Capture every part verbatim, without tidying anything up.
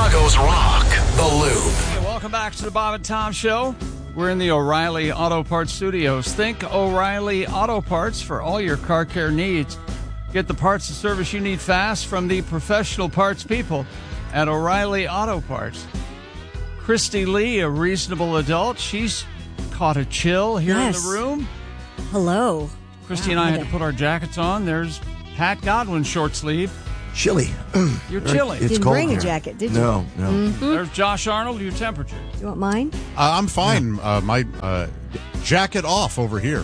Chicago's Rock, The Loop. Hey, welcome back to the Bob and Tom Show. We're in the O'Reilly Auto Parts Studios. Think O'Reilly Auto Parts for all your car care needs. Get the parts and service you need fast from the professional parts people at O'Reilly Auto Parts. Christy Lee, a reasonable adult, she's caught a chill here Yes. in the room. Hello. Christy Wow, and I what had a- to put our jackets on. There's Pat Godwin short sleeve. Chilly. You're chilly. It's Didn't cold bring a here. jacket, did you? No, no. Mm-hmm. There's Josh Arnold, your temperature. You want mine? Uh, I'm fine. Uh, my uh, jacket off over here.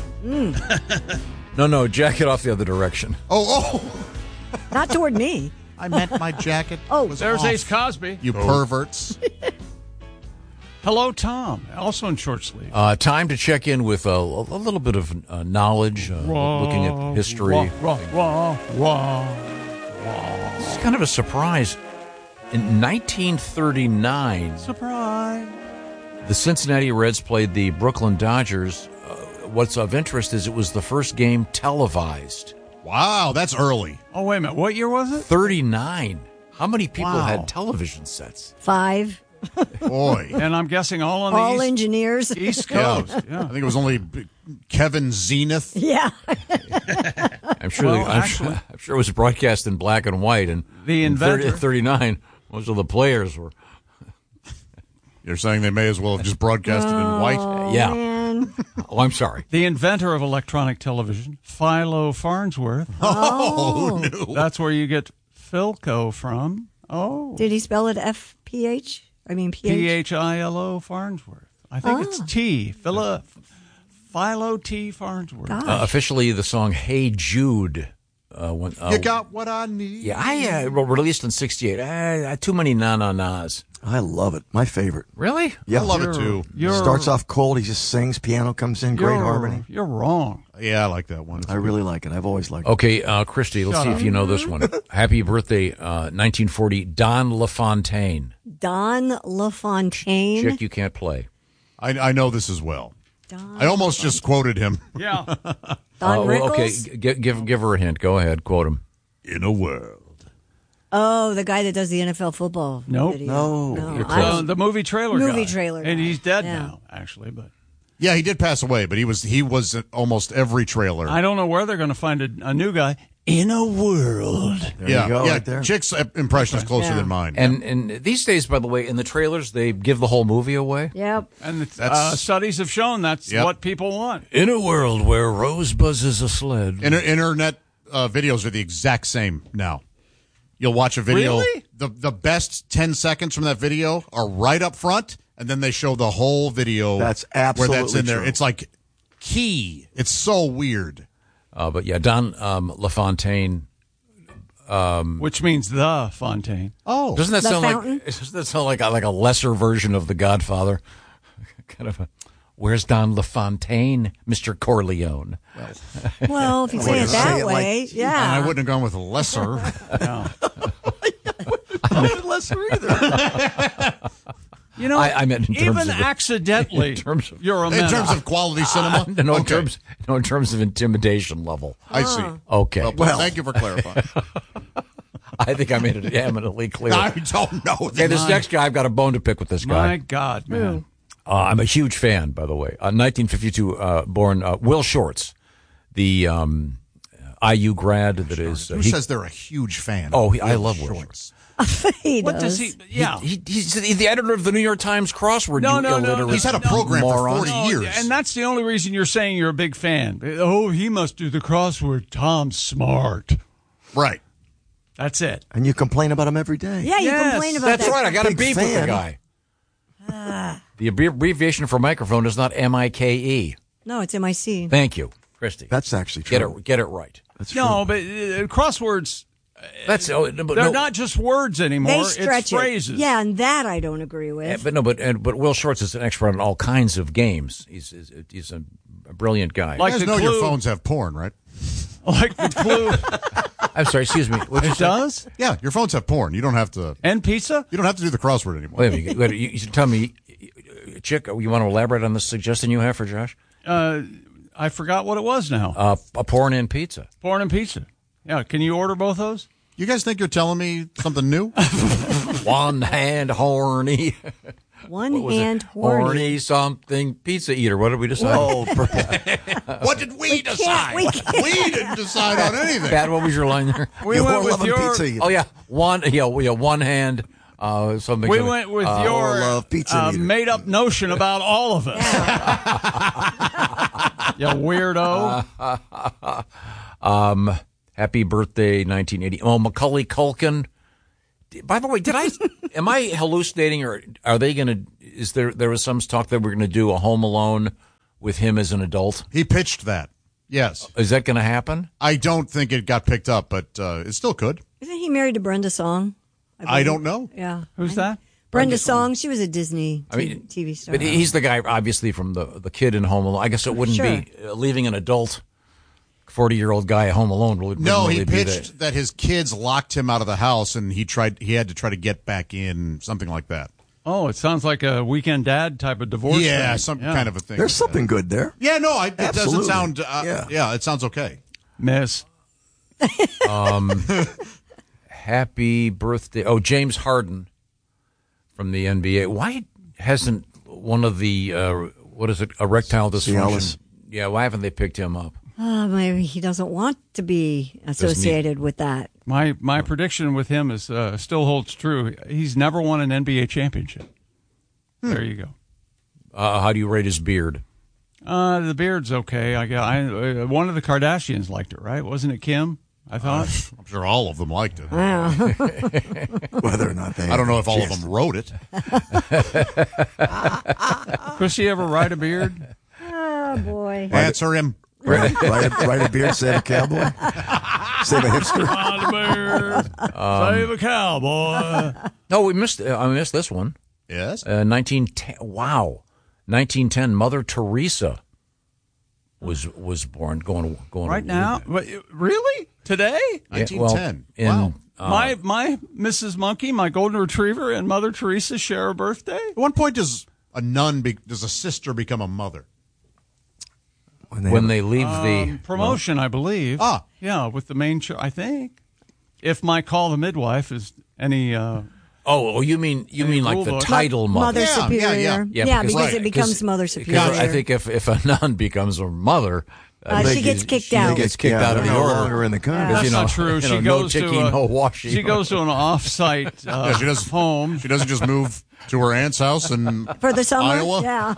No, no, jacket off the other direction. Oh, oh! Not toward me. I meant my jacket. Oh. was There's off. Ace Cosby. You perverts. Hello, Tom, also in short sleeve. Uh, time to check in with a, a little bit of uh, knowledge, uh, looking at history. Wah, wah, wah, wah. It's kind of a surprise. In nineteen thirty-nine, Surprise. the Cincinnati Reds played the Brooklyn Dodgers. Uh, what's of interest is it was the first game televised. Wow, that's early. Oh, wait a minute. What year was it? thirty-nine. How many people Wow. had television sets? Five. Boy. And I'm guessing all on the All East, engineers. East Yeah. Coast. I Yeah. think it was only B- Kevin Zenith. Yeah. I'm sure. Well, I'm, actually- sure I'm sure it was broadcast in black and white. And The in thirty, inventor. thirty-nine, most of the players were. You're saying they may as well have just broadcasted in white? Yeah. Man. Oh, I'm sorry. The inventor of electronic television, Philo Farnsworth. Oh, who knew? That's where you get Philco from. Oh. Did he spell it F P H? I mean P H? P H I L O Farnsworth. I think it's T. Philo, Philo T. Farnsworth. Gosh. Uh, officially, the song "Hey Jude." Uh, when, uh, You got what I need. yeah, I uh, re- released in sixty-eight. Uh, too many na na nas. I love it. My favorite. Really? Yeah. I love it You're- too. You're, Starts off cold. He just sings. Piano comes in. Great you're- harmony. You're wrong. Yeah, I like that one. I really like it. I've always liked it. Okay, uh, Christy, let's Shut see up. if you know this one. Happy birthday, uh, nineteen forty, Don LaFontaine. Don LaFontaine. Chick you can't play. I, I know this as well. Don I almost just quoted him. Yeah. Don Uh, well, okay, Rickles? g- g- give give her a hint. Go ahead, quote him. In a world. Oh, the guy that does the N F L football Nope. video. No. no You're I- Uh, the movie trailer guy. Movie trailer And guy. he's dead Yeah. now, actually. But Yeah, he did pass away, but he was he was at almost every trailer. I don't know where they're going to find a, a new guy. In a world. There yeah, you go, yeah. right there. Chick's impression is closer Yeah. than mine. And and these days, by the way, in the trailers, they give the whole movie away. Yep. And the, That's- uh, studies have shown that's Yep. what people want. In a world where Rosebud is a sled. Inter- internet uh, videos are the exact same now. You'll watch a video. Really? The the best ten seconds from that video are right up front, and then they show the whole video. That's where absolutely that's in there. true. It's like key. It's so weird. Uh, but yeah, Don um, LaFontaine. Which means the Fontaine. Oh, Doesn't that The sound fountain? like doesn't that sound like a, like a lesser version of The Godfather? Kind of a. Where's Don LaFontaine, Mister Corleone? Well, if you say Well, it you say that it like- way, and I yeah. wouldn't have gone with lesser. lesser either. You know, I- I meant in terms even of- accidentally, in terms of- you're a in menace. terms of quality cinema. No, in Okay. terms no, in terms of intimidation level. I see. Okay, Well, Well. thank you for clarifying. I think I made it eminently clear. I don't know. Okay, this next guy, I've got a bone to pick with this guy. My God, man. Uh, I'm a huge fan, by the way. Uh, nineteen fifty-two uh, born uh, Will Shorts, the um, I U grad that is. Uh, Who he- says they're a huge fan? Oh, of he- I Will love Will Shorts. he What does. does he? Yeah. he, he's the editor of the New York Times crossword. No, you no, no, illiterate no. He's had a program moron. for forty years. And that's the only reason you're saying you're a big fan. Oh, he must do the crossword. Tom's smart. Right. That's it. And you complain about him every day. Yeah, you Yes, complain about That's that. right. I got a Big beef with the fan. guy. The abbre- abbreviation for microphone is not M I K E. No, it's M I C. Thank you, Christy. That's actually true. Get it, get it right. That's true. No, but uh, crosswords, That's oh, no, but they're no, not just words anymore. They stretch it's it. phrases. Yeah, and that I don't agree eh, with. but no, but and, but Will Shorts is an expert on all kinds of games. He's he's, he's a, a brilliant guy. Like You the guys know your clue- phones have porn, right? Like the clue. I'm sorry. Excuse me. What It does? Yeah, your phones have porn. You don't have to. And pizza? You don't have to do the crossword anymore. Wait a minute. Wait, you, you tell me, Chick. You want to elaborate on this suggestion you have for Josh? Uh, I forgot what it was now. Uh, a porn and pizza. Porn and pizza. Yeah, can you order both those? You guys think you're telling me something new? One hand horny. One What was hand it? horny. Horny something pizza eater. What did we decide? Oh, What did we, decide? we can't. We didn't decide on anything. Pat, what was your line there? We you're went with loving your. pizza. eater. Oh yeah, one yeah, yeah one hand uh, something. We something. went with Uh, your love pizza uh, eater. made-up notion about all of us. You weirdo. Um, happy birthday, nineteen eighty. Oh, Macaulay Culkin. By the way, did I? Am I hallucinating, or are they going to? Is there? There was some talk that we're going to do a Home Alone with him as an adult. He pitched that. Yes. Is that going to happen? I don't think it got picked up, but uh, it still could. Isn't he married to Brenda Song? I believe? don't know. Yeah. Who's that? Brenda Song. She was a Disney I mean, T V star. But he's the guy, obviously, from the the kid in Home Alone. I guess it wouldn't Sure. be uh, leaving an adult, forty-year-old guy at home alone. Would, No, wouldn't he really be pitched that his kids locked him out of the house, and he tried. He had to try to get back in, something like that. Oh, it sounds like a weekend dad type of divorce. Yeah, thing. some Yeah. kind of a thing. There's like that. something good there. Yeah, no, I, it doesn't Absolutely. sound. Uh, yeah. Yeah. it sounds okay. Miss. Happy birthday. Oh, James Harden from the N B A. Why hasn't one of the, uh, what is it, erectile dysfunction? Cialis. Yeah, why haven't they picked him up? Oh, maybe he doesn't want to be associated with that. My my prediction with him is uh, still holds true. He's never won an N B A championship. There you go. Uh, how do you rate his beard? Uh, the beard's okay. I, got- I uh, one of the Kardashians liked it, right? Wasn't it Kim? I thought. I'm sure all of them liked it. Whether or not they. I don't know if all of them wrote it. Chrissy ever ride a beard? Oh, boy. Answer him. Ride, ride, a- ride a beard, save a cowboy, save a hipster. Ride a beard, save a cowboy. No, we missed. Uh, I missed this one. Yes. Uh, nineteen ten. Wow, nineteen ten. Mother Teresa was was born. Going going Right now, What, really today? nineteen well, ten. in, Wow. uh, my my Missus Monkey, my golden retriever, and Mother Teresa share a birthday. At one point, does a nun, be, does a sister become a mother? When they, when they leave Um, the promotion, I believe. Ah. yeah, with the main show. I think if my call the midwife is any. Uh, oh, oh, you mean you Any mean like rule the book? title mother? Mother Yeah, yeah, Superior. yeah. Yeah, because, because- it right, becomes Because- Mother because Superior. I think if, if a nun becomes a mother, I Uh, think she gets you- kicked she out. gets kicked yeah, out of they're the no order. longer in the country. that's you know, not true. you She know, no goes to ticking, a, no washing. She goes to an off-site uh, Yeah, she does- home. She doesn't just move to her aunt's house in For the summer? Iowa? Yeah.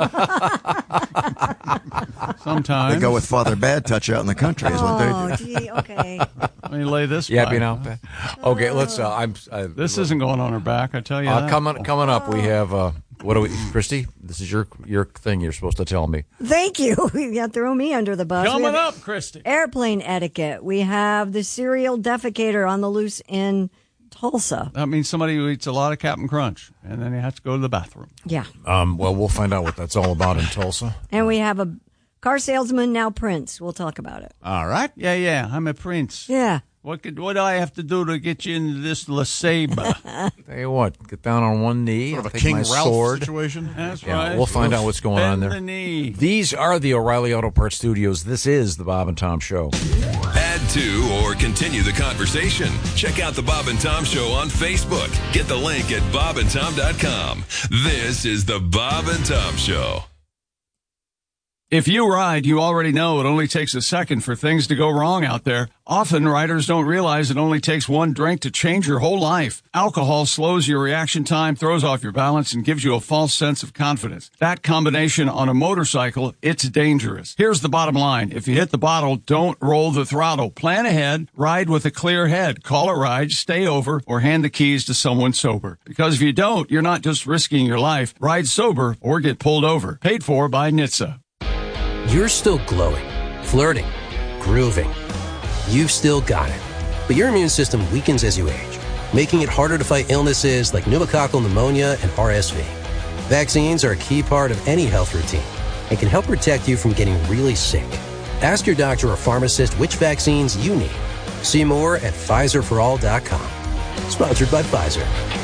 Sometimes They go with Father Bad Touch out in the country, is what they do. Oh, gee, okay. Let me lay this. Yeah, by you you. know. Okay, let's. Uh, I'm. Uh, This isn't going on her back. I tell you. uh, that. coming coming up. We have. Uh, what do we, Christy? This is your your thing. You're supposed to tell me. Thank you. You got to throw me under the bus. We Coming have up, Christy. Airplane etiquette. We have the serial defecator on the loose in Tulsa. That means somebody who eats a lot of Captain Crunch, and then he has to go to the bathroom. Yeah. Um, well, we'll find out what that's all about in Tulsa. And we have a car salesman, now Prince. We'll talk about it. All right. Yeah, yeah. I'm a prince. Yeah. What could what do I have to do to get you into this LeSabre? Tell you what, get down on one knee. Sort of a take King my Ralph sword. situation. That's Yeah, right. we'll find out what's going on Bend there. the knee. These are the O'Reilly Auto Parts Studios. This is the Bob and Tom Show. Add to or continue the conversation. Check out the Bob and Tom Show on Facebook. Get the link at bob and tom dot com. This is the Bob and Tom Show. If you ride, you already know it only takes a second for things to go wrong out there. Often, riders don't realize it only takes one drink to change your whole life. Alcohol slows your reaction time, throws off your balance, and gives you a false sense of confidence. That combination on a motorcycle, it's dangerous. Here's the bottom line. If you hit the bottle, don't roll the throttle. Plan ahead, ride with a clear head. Call a ride, stay over, or hand the keys to someone sober. Because if you don't, you're not just risking your life. Ride sober or get pulled over. Paid for by N H T S A. You're still glowing, flirting, grooving. You've still got it. But your immune system weakens as you age, making it harder to fight illnesses like pneumococcal pneumonia and R S V. Vaccines are a key part of any health routine and can help protect you from getting really sick. Ask your doctor or pharmacist which vaccines you need. See more at Pfizer for all dot com. Sponsored by Pfizer.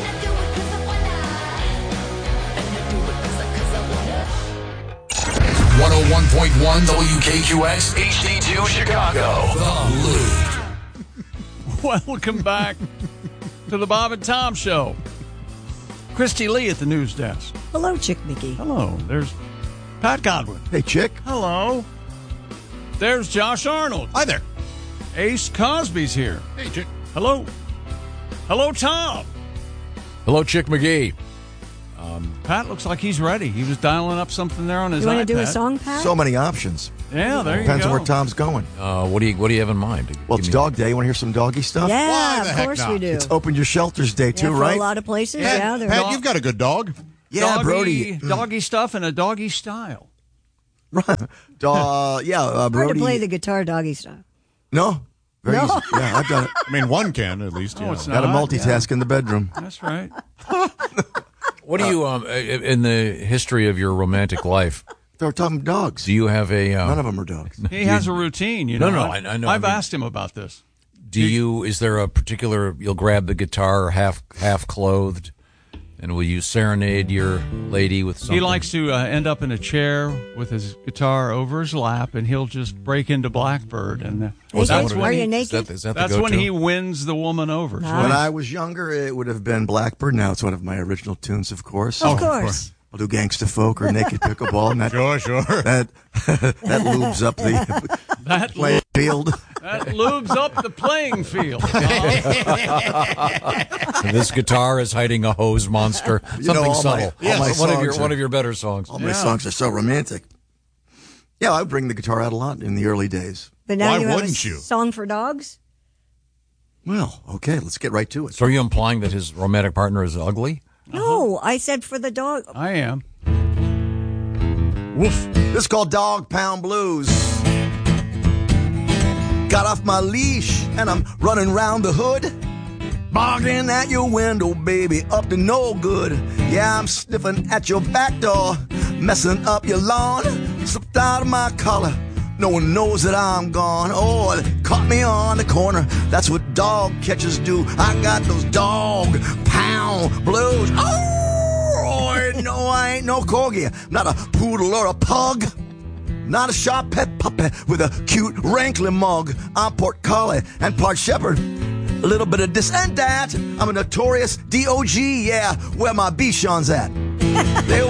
one oh one point one W K Q X H D two Chicago. The Loop. Welcome back to the Bob and Tom Show. Christy Lee at the news desk. Hello, Chick Mickey. Hello. There's Pat Godwin. Hey, Chick. Hello. There's Josh Arnold. Hi there. Ace Cosby's here. Hey, Chick. Hello. Hello, Tom. Hello, Chick McGee. Pat looks like he's ready. He was dialing up something there on his You iPad. want to do a song, Pat? So many options. Yeah, there you Depends go. on where Tom's going. Uh, what do you What do you have in mind? Well, Give it's me- dog day. You want to hear some doggy stuff? Yeah, Why the of heck course not? we do. It's Open Your Shelters Day, yeah, too, for right? a lot of places, Pat, yeah. they're- Pat, you've got a good dog. Yeah, doggy, Brody. Mm. Doggy stuff in a doggy style. uh, yeah, uh, Hard Brody. to play the guitar doggy style. No? Very No. easy. Yeah, I've done it. I mean, one can at least. Oh, yeah. it's Got to not. multitask in the bedroom. That's right. What do you um in the history of your romantic life? They're talking dogs. Do you have a? Uh, None of them are dogs. He has a routine, you No, know. no, I- I know. I've I mean- asked him about this. Do you? Is there a particular? You'll grab the guitar half half clothed, and will you serenade your lady with something? He likes to uh, end up in a chair with his guitar over his lap, and he'll just break into Blackbird, and uh, Oh, is that Naked? what it Are is? you Is naked? that, is that the that's when go-to? he wins the woman over. Nice. When I was younger, it would have been Blackbird. Now it's one of my original tunes, of course. Of course. I'll do Gangsta Folk or Naked Pickleball. And that, Sure, sure. that, that lubes up the That, playing field. that lubes up the playing field. And this guitar is hiding a hose monster. You Something know, all my- subtle. all my one of your songs one are- of your better songs. All my Yeah. songs are so romantic. Yeah, I would bring the guitar out a lot in the early days. But now Why you have a wouldn't you? song for dogs? Well, okay, let's get right to it. So are you implying that his romantic partner is ugly? No, I said for the dog. I am. Woof. This is called Dog Pound Blues. Got off my leash and I'm running round the hood. Barking at your window, baby, up to no good. Yeah, I'm sniffing at your back door, messing up your lawn. Slipped out of my collar, no one knows that I'm gone. Oh, they caught me on the corner, that's what dog catchers do. I got those dog pound blues. Oh, no, I ain't no corgi, not a poodle or a pug. Not a sharp pet puppy with a cute rankling mug. I'm Port Collie and part shepherd. A little bit of this and that. I'm a notorious D O G, yeah, where my Bichon's at. They